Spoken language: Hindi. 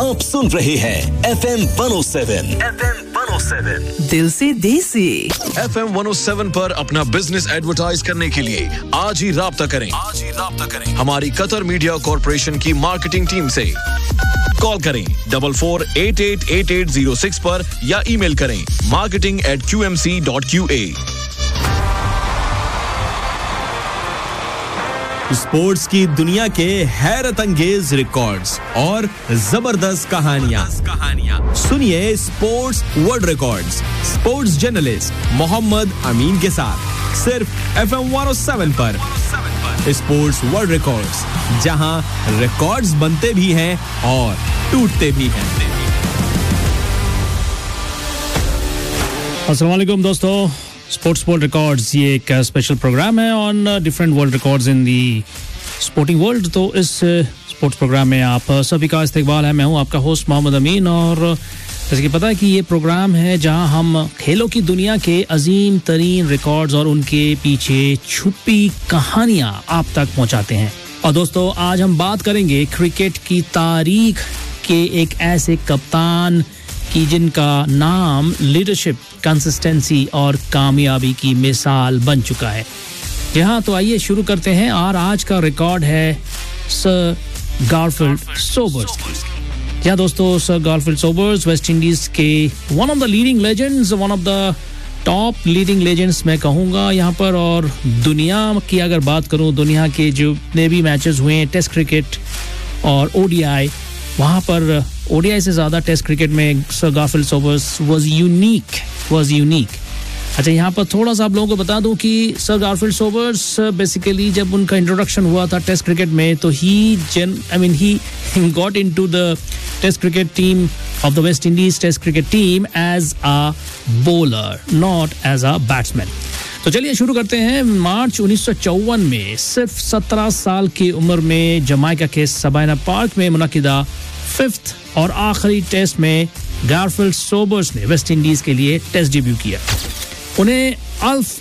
आप सुन रहे हैं FM 107 दिल से देसी FM 107 पर अपना बिजनेस एडवर्टाइज करने के लिए आज ही राब्ता करें हमारी कतर मीडिया कॉर्पोरेशन की मार्केटिंग टीम से। कॉल करें 44888806 पर या ईमेल करें marketing@qmc.qa। स्पोर्ट्स की दुनिया के हैरत अंगेज रिकॉर्ड्स और जबरदस्त कहानियां सुनिए sports world records sports journalist Mohammad अमीन के साथ सिर्फ FM 107 पर। स्पोर्ट्स वर्ल्ड रिकॉर्ड्स, जहां रिकॉर्ड्स बनते भी हैं और टूटते भी हैं। अस्सलाम वालेकुम दोस्तों, स्पोर्ट्स वर्ल्ड रिकॉर्ड्स ये एक स्पेशल प्रोग्राम है on different world records in the sporting world. तो इस स्पोर्ट्स प्रोग्राम में आप सभी का इस्तकबाल है। मैं हूं आपका होस्ट मोहम्मद अमीन और जैसे कि पता है कि ये प्रोग्राम है जहां हम खेलों की दुनिया के अजीम तरीन रिकॉर्ड्स और उनके पीछे छुपी कहानियां आप तक पहुंचाते हैं। और दोस्तों, आज हम बात करेंगे क्रिकेट की तारीख के एक ऐसे कप्तान की जिनका नाम लीडरशिप, कंसिस्टेंसी और कामयाबी की मिसाल बन चुका है। जी हाँ, तो आइए शुरू करते हैं। और आज का रिकॉर्ड है सर गारफील्ड सोबर्स। जी दोस्तों, sir Garfield Sobers West Indies के one of the leading legends, one of the top leading legends मैं कहूँगा यहाँ पर। और दुनिया की अगर बात करूँ, दुनिया के जितने भी मैचेस हुए हैं टेस्ट क्रिकेट और ODI, वहाँ पर ODI से ज़्यादा टेस्ट क्रिकेट में sir Garfield Sobers was unique. अच्छा, यहाँ पर थोड़ा सा आप लोगों को बता दूं कि सर गारफील्ड सोबर्स बेसिकली जब उनका इंट्रोडक्शन हुआ था टेस्ट क्रिकेट में, तो he got into the test cricket team of the West Indies test cricket team as a bowler, not as a batsman. तो चलिए शुरू करते हैं। मार्च 1954 में सिर्फ 17 साल की उम्र में जमाइका के सबाइना पार्क में मुनक्किदा 5th और आखिरी टेस्ट में गारफील्ड सोबर्स ने वेस्ट इंडीज के लिए टेस्ट डेब्यू किया। उन्हें अल्फ